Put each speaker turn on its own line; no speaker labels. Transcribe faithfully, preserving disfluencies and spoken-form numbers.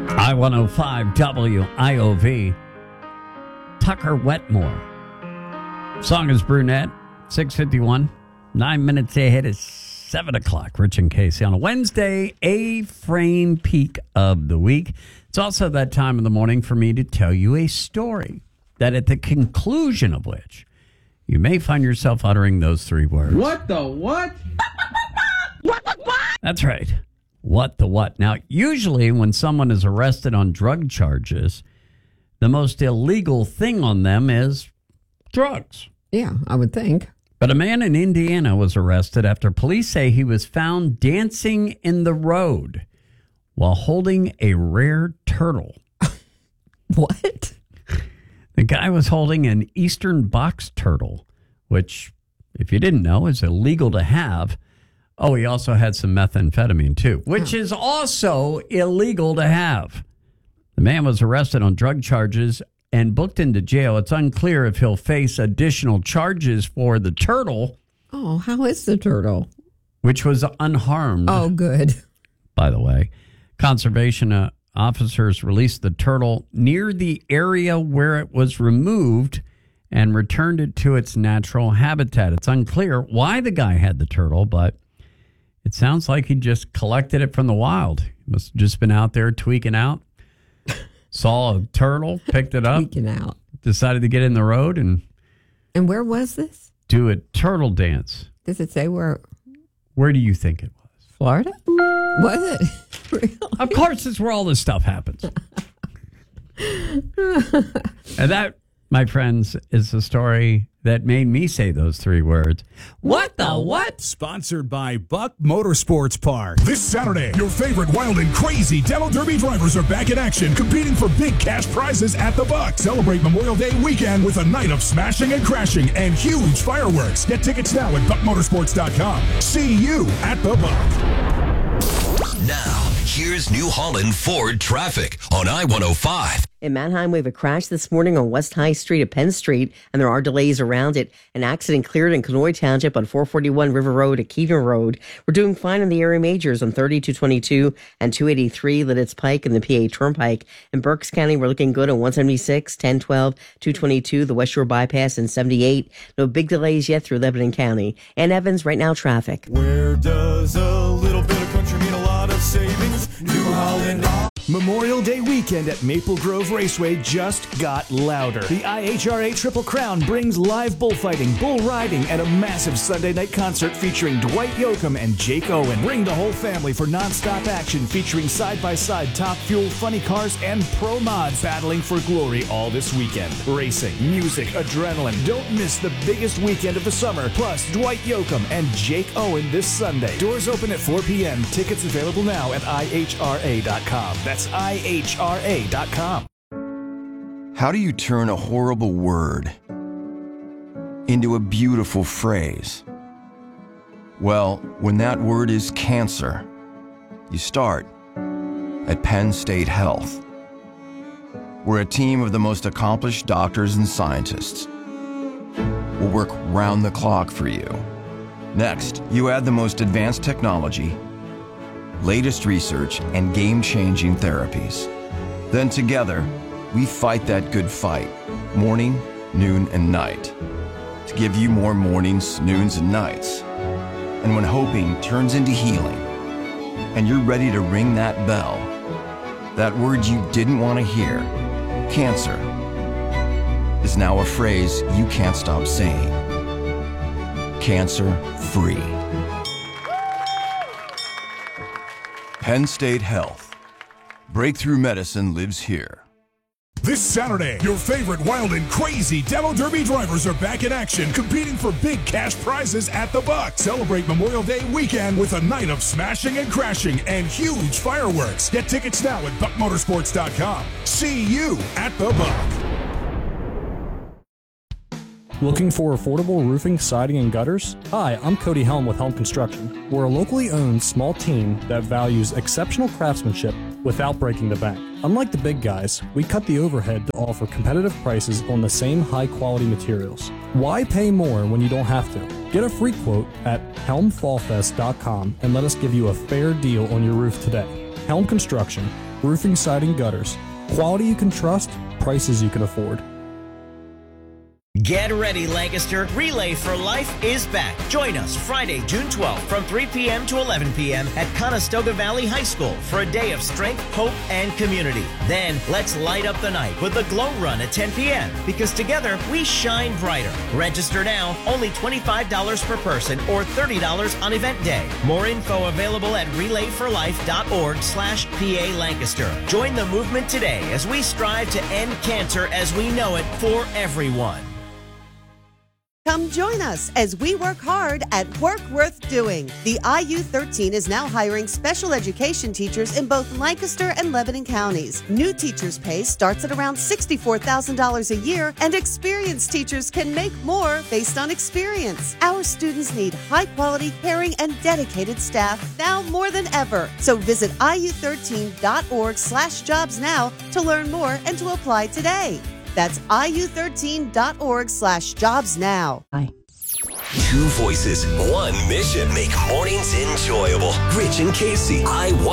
I one oh five W I O V. Tucker Wetmore. Song is Brunette. six fifty-one. Nine minutes ahead is seven o'clock. Rich and Casey on a Wednesday, A-frame peak of the week. It's also that time of the morning for me to tell you a story that at the conclusion of which you may find yourself uttering those three words.
What the what?
What the what?
That's right. What the what? Now, usually when someone is arrested on drug charges, the most illegal thing on them is drugs.
Yeah, I would think.
But a man in Indiana was arrested after police say he was found dancing in the road while holding a rare turtle.
What?
The guy was holding an eastern box turtle, which, if you didn't know, is illegal to have. Oh, he also had some methamphetamine, too, which oh. is also illegal to have. The man was arrested on drug charges and booked into jail. It's unclear if he'll face additional charges for the turtle.
Oh, how is the turtle?
Which was unharmed.
Oh, good.
By the way, conservation uh, officers released the turtle near the area where it was removed and returned it to its natural habitat. It's unclear why the guy had the turtle, but it sounds like he just collected it from the wild. He must have just been out there tweaking out. Saw a turtle, picked it up,
tweaking out. Decided
to get in the road and
and where was this?
Do a turtle dance.
Does it say where?
Where do you think it was?
Florida? Was it? Really?
Of course, it's where all this stuff happens. And that, my friends, is the story that made me say those three words. What the what?
Sponsored by Buck Motorsports Park.
This Saturday, your favorite wild and crazy demo derby drivers are back in action, competing for big cash prizes at the Buck. Celebrate Memorial Day weekend with a night of smashing and crashing and huge fireworks. Get tickets now at buck motorsports dot com. See you at the Buck.
Now, here's New Holland Ford traffic on I one oh five.
In Manheim, we have a crash this morning on West High Street at Penn Street, and there are delays around it. An accident cleared in Kenoi Township on four forty-one River Road at Keaton Road. We're doing fine in the area majors on thirty-two twenty-two and two eighty-three Lidditz Pike and the P A Turnpike. In Berks County, we're looking good on one seventy-six, ten twelve, two twenty-two, the West Shore Bypass, and seventy-eight. No big delays yet through Lebanon County. Ann Evans, right now, traffic.
Where does a little bit of country mean a lot of savings? New Holland.
Memorial Day weekend at Maple Grove Raceway just got louder. The I H R A Triple Crown brings live bullfighting, bull riding, and a massive Sunday night concert featuring Dwight Yoakam and Jake Owen. Bring the whole family for nonstop action featuring side-by-side Top Fuel funny cars and pro mods battling for glory all this weekend. Racing, music, adrenaline. Don't miss the biggest weekend of the summer. Plus, Dwight Yoakam and Jake Owen this Sunday. Doors open at four p.m. Tickets available now at I H R A dot com. That's I H R A dot com.
How do you turn a horrible word into a beautiful phrase? Well, when that word is cancer, you start at Penn State Health. We're a team of the most accomplished doctors and scientists. We'll work round the clock for you. Next, you add the most advanced technology, latest research, and game-changing therapies. Then together, we fight that good fight, morning, noon, and night, to give you more mornings, noons, and nights. And when hoping turns into healing, and you're ready to ring that bell, that word you didn't want to hear, cancer, is now a phrase you can't stop saying. Cancer-free. Penn State Health. Breakthrough medicine lives here.
This Saturday, your favorite wild and crazy demo derby drivers are back in action, competing for big cash prizes at the Buck. Celebrate Memorial Day weekend with a night of smashing and crashing and huge fireworks. Get tickets now at buck motorsports dot com. See you at the Buck.
Looking for affordable roofing, siding, and gutters? Hi, I'm Cody Helm with Helm Construction. We're a locally owned small team that values exceptional craftsmanship without breaking the bank. Unlike the big guys, we cut the overhead to offer competitive prices on the same high-quality materials. Why pay more when you don't have to? Get a free quote at helm fall fest dot com and let us give you a fair deal on your roof today. Helm Construction, roofing, siding, gutters. Quality you can trust, prices you can afford.
Get ready, Lancaster. Relay for Life is back. Join us Friday, June twelfth from three p.m. to eleven p.m. at Conestoga Valley High School for a day of strength, hope, and community. Then let's light up the night with the Glow Run at ten p.m. because together we shine brighter. Register now, only twenty-five dollars per person or thirty dollars on event day. More info available at relay for life dot org slash P A Lancaster. Join the movement today as we strive to end cancer as we know it for everyone.
Come join us as we work hard at Work Worth Doing. The I U thirteen is now hiring special education teachers in both Lancaster and Lebanon counties. New teachers' pay starts at around sixty-four thousand dollars a year, and experienced teachers can make more based on experience. Our students need high-quality, caring, and dedicated staff now more than ever. So visit I U thirteen dot org slash jobs now to learn more and to apply today. That's I U thirteen dot org slash jobs now.
Two voices, one mission. Make mornings enjoyable. Rich and Casey. I